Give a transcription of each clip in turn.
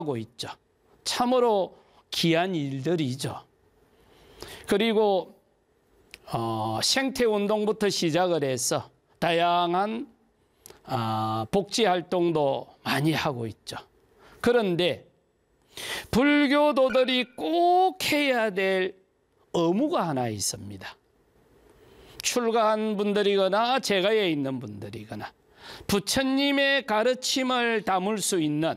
있죠. 참으로 귀한 일들이죠. 그리고 생태운동부터 시작을 해서 다양한 복지활동도 많이 하고 있죠. 그런데 불교도들이 꼭 해야 될 의무가 하나 있습니다. 출가한 분들이거나 제가에 있는 분들이거나 부처님의 가르침을 담을 수 있는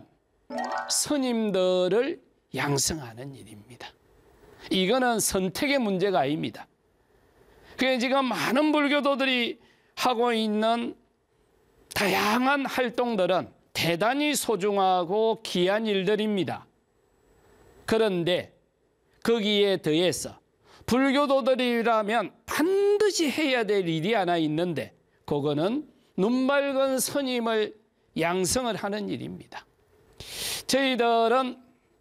스님들을 양성하는 일입니다. 이거는 선택의 문제가 아닙니다. 그게 지금 많은 불교도들이 하고 있는 다양한 활동들은 대단히 소중하고 귀한 일들입니다. 그런데 거기에 더해서 불교도들이라면 반드시 해야 될 일이 하나 있는데 그거는 눈 밝은 스님을 양성을 하는 일입니다. 저희들은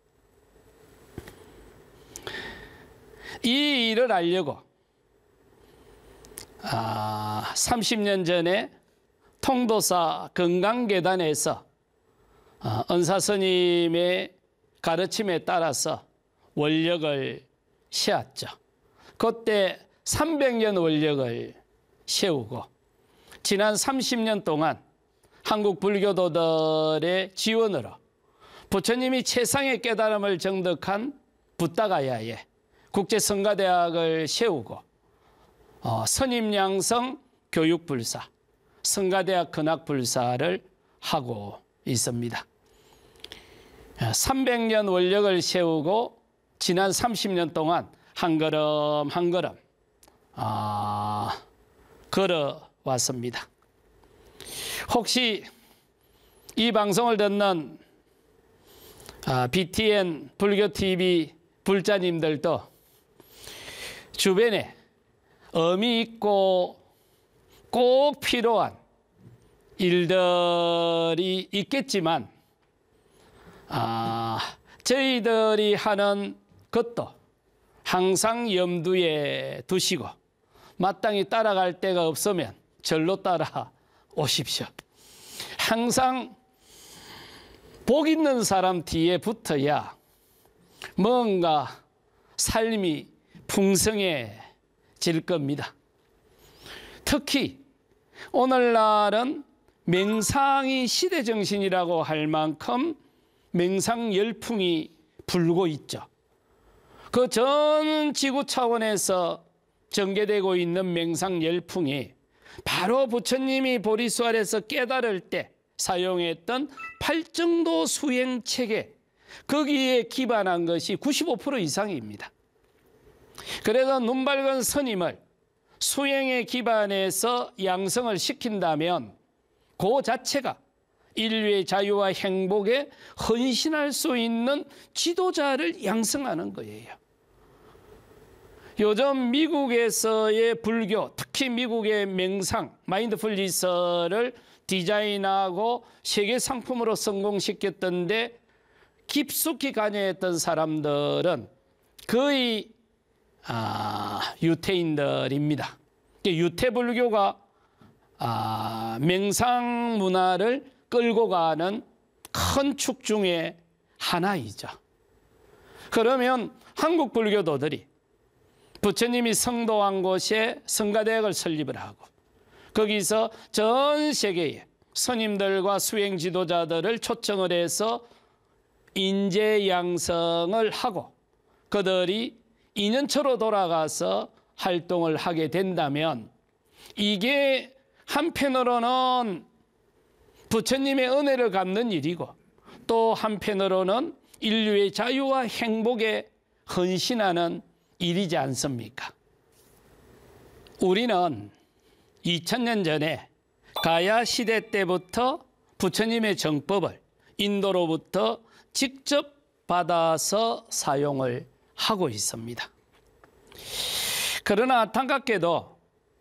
이 일을 알려고 30년 전에 통도사 건강계단에서 은사스님의 가르침에 따라서 원력을 세웠죠. 그때 300년 원력을 세우고 지난 30년 동안 한국 불교도들의 지원으로 부처님이 최상의 깨달음을 정득한 붓다가야에 국제성가대학을 세우고 선임양성 교육불사, 성가대학 근학불사를 하고 있습니다. 300년 원력을 세우고 지난 30년 동안 한 걸음 한 걸음 걸어왔습니다. 혹시 이 방송을 듣는 BTN 불교TV 불자님들도 주변에 의미 있고 꼭 필요한 일들이 있겠지만 저희들이 하는 것도 항상 염두에 두시고 마땅히 따라갈 데가 없으면 절로 따라오십시오. 항상 복 있는 사람 뒤에 붙어야 뭔가 삶이 풍성해질 겁니다. 특히 오늘날은 맹상이 시대정신이라고 할 만큼 맹상 열풍이 불고 있죠. 그 전 지구 차원에서 전개되고 있는 맹상 열풍이 바로 부처님이 보리수 아래서 깨달을 때 사용했던 팔정도 수행체계, 거기에 기반한 것이 95% 이상입니다. 그래서 눈 밝은 스님을 수행에 기반해서 양성을 시킨다면 그 자체가 인류의 자유와 행복에 헌신할 수 있는 지도자를 양성하는 거예요. 요즘 미국에서의 불교, 특히 미국의 맹상, 마인드풀니스를 디자인하고 세계 상품으로 성공시켰던데 깊숙이 관여했던 사람들은 거의 유태인들입니다. 유태불교가 맹상 문화를 끌고 가는 큰 축 중에 하나이죠. 그러면 한국 불교도들이 부처님이 성도한 곳에 성가대학을 설립을 하고 거기서 전 세계의 스님들과 수행 지도자들을 초청을 해서 인재 양성을 하고 그들이 2년초로 돌아가서 활동을 하게 된다면 이게 한편으로는 부처님의 은혜를 갚는 일이고 또 한편으로는 인류의 자유와 행복에 헌신하는 일이지 않습니까? 우리는 2000년 전에 가야 시대 때부터 부처님의 정법을 인도로부터 직접 받아서 사용을 하고 있습니다. 그러나 안타깝게도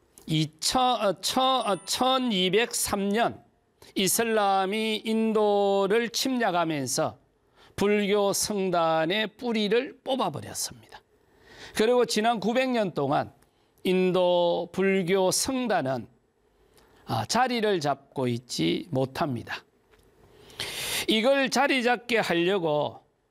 1203년 이슬람이 인도를 침략하면서 불교 성단의 뿌리를 뽑아버렸습니다. 그리고 지난 900년 동안 인도 불교 성단은 자리를 잡고 있지 못합니다. 이걸 자리 잡게 하려고